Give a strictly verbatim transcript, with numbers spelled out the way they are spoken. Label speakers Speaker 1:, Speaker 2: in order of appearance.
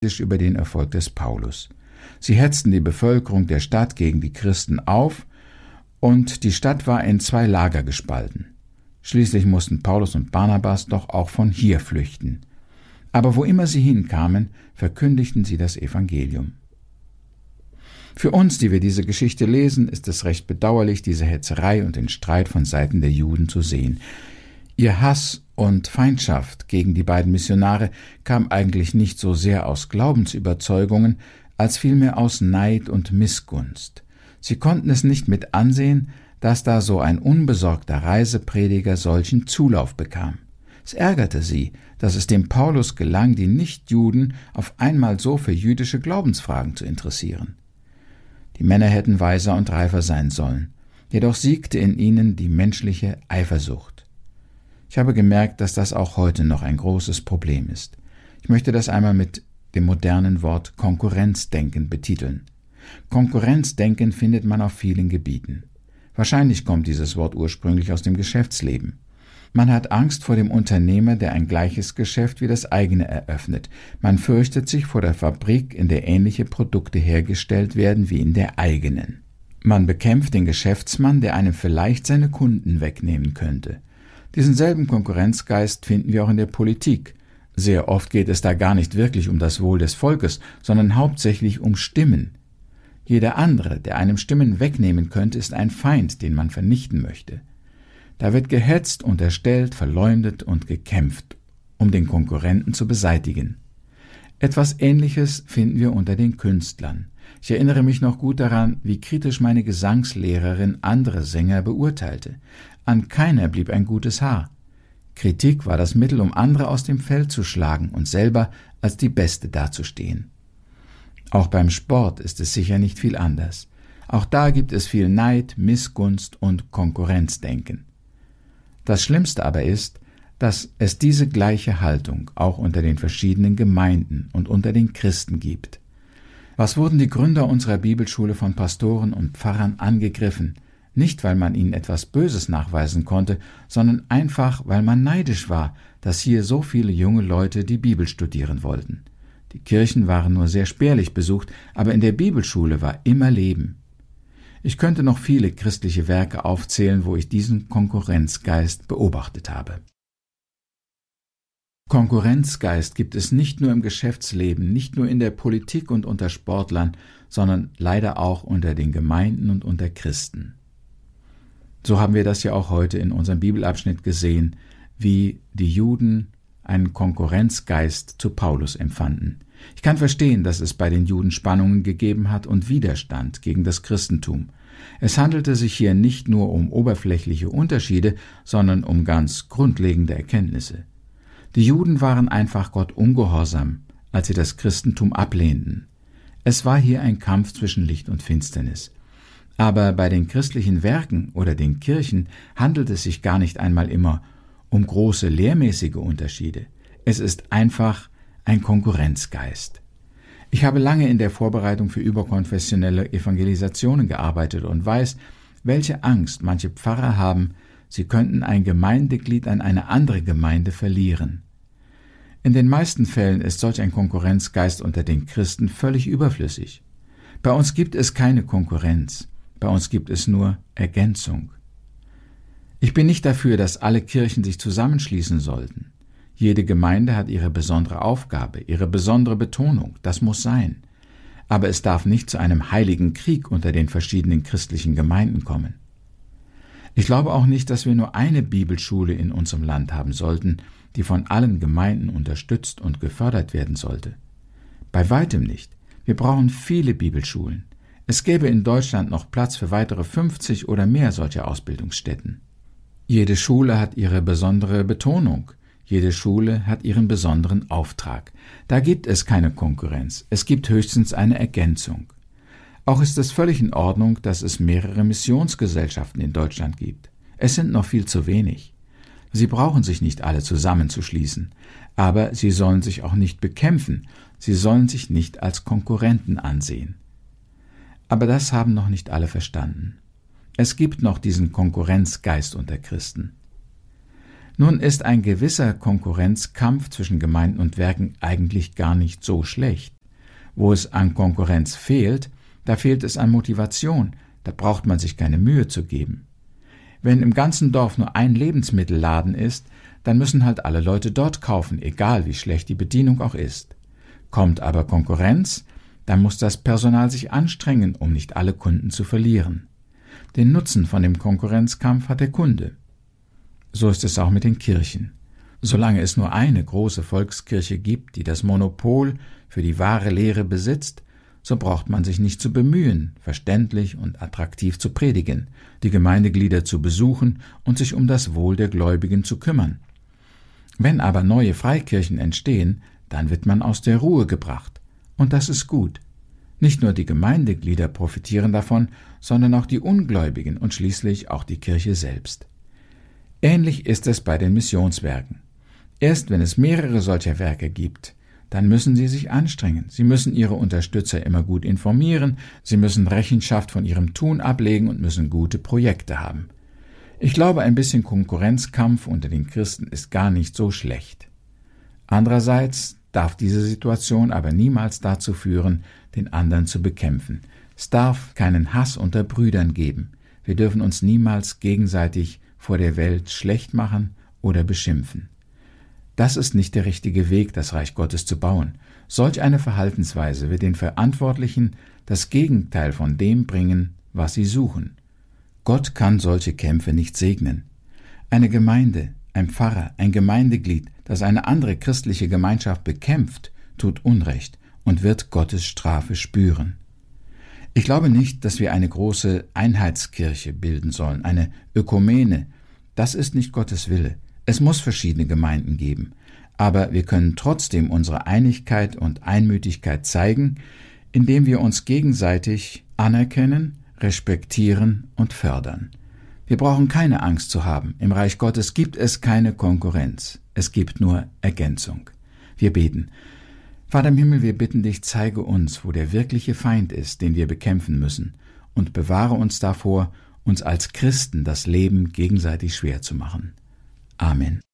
Speaker 1: über den Erfolg des Paulus. Sie hetzten die Bevölkerung der Stadt gegen die Christen auf, und die Stadt war in zwei Lager gespalten. Schließlich mussten Paulus und Barnabas doch auch von hier flüchten. Aber wo immer sie hinkamen, verkündigten sie das Evangelium. Für uns, die wir diese Geschichte lesen, ist es recht bedauerlich, diese Hetzerei und den Streit von Seiten der Juden zu sehen. Ihr Hass und Feindschaft gegen die beiden Missionare kam eigentlich nicht so sehr aus Glaubensüberzeugungen, als vielmehr aus Neid und Missgunst. Sie konnten es nicht mit ansehen, dass da so ein unbesorgter Reiseprediger solchen Zulauf bekam. Es ärgerte sie, dass es dem Paulus gelang, die Nichtjuden auf einmal so für jüdische Glaubensfragen zu interessieren. Die Männer hätten weiser und reifer sein sollen, jedoch siegte in ihnen die menschliche Eifersucht. Ich habe gemerkt, dass das auch heute noch ein großes Problem ist. Ich möchte das einmal mit dem modernen Wort Konkurrenzdenken betiteln. Konkurrenzdenken findet man auf vielen Gebieten. Wahrscheinlich kommt dieses Wort ursprünglich aus dem Geschäftsleben. Man hat Angst vor dem Unternehmer, der ein gleiches Geschäft wie das eigene eröffnet. Man fürchtet sich vor der Fabrik, in der ähnliche Produkte hergestellt werden wie in der eigenen. Man bekämpft den Geschäftsmann, der einem vielleicht seine Kunden wegnehmen könnte. Diesen selben Konkurrenzgeist finden wir auch in der Politik. Sehr oft geht es da gar nicht wirklich um das Wohl des Volkes, sondern hauptsächlich um Stimmen. Jeder andere, der einem Stimmen wegnehmen könnte, ist ein Feind, den man vernichten möchte. Da wird gehetzt, unterstellt, verleumdet und gekämpft, um den Konkurrenten zu beseitigen. Etwas Ähnliches finden wir unter den Künstlern. Ich erinnere mich noch gut daran, wie kritisch meine Gesangslehrerin andere Sänger beurteilte. An keiner blieb ein gutes Haar. Kritik war das Mittel, um andere aus dem Feld zu schlagen und selber als die Beste dazustehen. Auch beim Sport ist es sicher nicht viel anders. Auch da gibt es viel Neid, Missgunst und Konkurrenzdenken. Das Schlimmste aber ist, dass es diese gleiche Haltung auch unter den verschiedenen Gemeinden und unter den Christen gibt. Was wurden die Gründer unserer Bibelschule von Pastoren und Pfarrern angegriffen? Nicht, weil man ihnen etwas Böses nachweisen konnte, sondern einfach, weil man neidisch war, dass hier so viele junge Leute die Bibel studieren wollten. Die Kirchen waren nur sehr spärlich besucht, aber in der Bibelschule war immer Leben. Ich könnte noch viele christliche Werke aufzählen, wo ich diesen Konkurrenzgeist beobachtet habe. Konkurrenzgeist gibt es nicht nur im Geschäftsleben, nicht nur in der Politik und unter Sportlern, sondern leider auch unter den Gemeinden und unter Christen. So haben wir das ja auch heute in unserem Bibelabschnitt gesehen, wie die Juden einen Konkurrenzgeist zu Paulus empfanden. Ich kann verstehen, dass es bei den Juden Spannungen gegeben hat und Widerstand gegen das Christentum. Es handelte sich hier nicht nur um oberflächliche Unterschiede, sondern um ganz grundlegende Erkenntnisse. Die Juden waren einfach Gott ungehorsam, als sie das Christentum ablehnten. Es war hier ein Kampf zwischen Licht und Finsternis. Aber bei den christlichen Werken oder den Kirchen handelt es sich gar nicht einmal immer um große lehrmäßige Unterschiede. Es ist einfach ein Konkurrenzgeist. Ich habe lange in der Vorbereitung für überkonfessionelle Evangelisationen gearbeitet und weiß, welche Angst manche Pfarrer haben, sie könnten ein Gemeindeglied an eine andere Gemeinde verlieren. In den meisten Fällen ist solch ein Konkurrenzgeist unter den Christen völlig überflüssig. Bei uns gibt es keine Konkurrenz, bei uns gibt es nur Ergänzung. Ich bin nicht dafür, dass alle Kirchen sich zusammenschließen sollten. Jede Gemeinde hat ihre besondere Aufgabe, ihre besondere Betonung, das muss sein. Aber es darf nicht zu einem heiligen Krieg unter den verschiedenen christlichen Gemeinden kommen. Ich glaube auch nicht, dass wir nur eine Bibelschule in unserem Land haben sollten, die von allen Gemeinden unterstützt und gefördert werden sollte. Bei weitem nicht. Wir brauchen viele Bibelschulen. Es gäbe in Deutschland noch Platz für weitere fünfzig oder mehr solcher Ausbildungsstätten. Jede Schule hat ihre besondere Betonung. Jede Schule hat ihren besonderen Auftrag. Da gibt es keine Konkurrenz. Es gibt höchstens eine Ergänzung. Auch ist es völlig in Ordnung, dass es mehrere Missionsgesellschaften in Deutschland gibt. Es sind noch viel zu wenig. Sie brauchen sich nicht alle zusammenzuschließen, aber sie sollen sich auch nicht bekämpfen, sie sollen sich nicht als Konkurrenten ansehen. Aber das haben noch nicht alle verstanden. Es gibt noch diesen Konkurrenzgeist unter Christen. Nun ist ein gewisser Konkurrenzkampf zwischen Gemeinden und Werken eigentlich gar nicht so schlecht. Wo es an Konkurrenz fehlt, da fehlt es an Motivation, da braucht man sich keine Mühe zu geben. Wenn im ganzen Dorf nur ein Lebensmittelladen ist, dann müssen halt alle Leute dort kaufen, egal wie schlecht die Bedienung auch ist. Kommt aber Konkurrenz, dann muss das Personal sich anstrengen, um nicht alle Kunden zu verlieren. Den Nutzen von dem Konkurrenzkampf hat der Kunde. So ist es auch mit den Kirchen. Solange es nur eine große Volkskirche gibt, die das Monopol für die wahre Lehre besitzt, so braucht man sich nicht zu bemühen, verständlich und attraktiv zu predigen, die Gemeindeglieder zu besuchen und sich um das Wohl der Gläubigen zu kümmern. Wenn aber neue Freikirchen entstehen, dann wird man aus der Ruhe gebracht. Und das ist gut. Nicht nur die Gemeindeglieder profitieren davon, sondern auch die Ungläubigen und schließlich auch die Kirche selbst. Ähnlich ist es bei den Missionswerken. Erst wenn es mehrere solcher Werke gibt, dann müssen sie sich anstrengen. Sie müssen ihre Unterstützer immer gut informieren, sie müssen Rechenschaft von ihrem Tun ablegen und müssen gute Projekte haben. Ich glaube, ein bisschen Konkurrenzkampf unter den Christen ist gar nicht so schlecht. Andererseits darf diese Situation aber niemals dazu führen, den anderen zu bekämpfen. Es darf keinen Hass unter Brüdern geben. Wir dürfen uns niemals gegenseitig vor der Welt schlecht machen oder beschimpfen. Das ist nicht der richtige Weg, das Reich Gottes zu bauen. Solch eine Verhaltensweise wird den Verantwortlichen das Gegenteil von dem bringen, was sie suchen. Gott kann solche Kämpfe nicht segnen. Eine Gemeinde, ein Pfarrer, ein Gemeindeglied, das eine andere christliche Gemeinschaft bekämpft, tut Unrecht und wird Gottes Strafe spüren. Ich glaube nicht, dass wir eine große Einheitskirche bilden sollen, eine Ökumene. Das ist nicht Gottes Wille. Es muss verschiedene Gemeinden geben, aber wir können trotzdem unsere Einigkeit und Einmütigkeit zeigen, indem wir uns gegenseitig anerkennen, respektieren und fördern. Wir brauchen keine Angst zu haben. Im Reich Gottes gibt es keine Konkurrenz. Es gibt nur Ergänzung. Wir beten. Vater im Himmel, wir bitten dich, zeige uns, wo der wirkliche Feind ist, den wir bekämpfen müssen, und bewahre uns davor, uns als Christen das Leben gegenseitig schwer zu machen. Amen.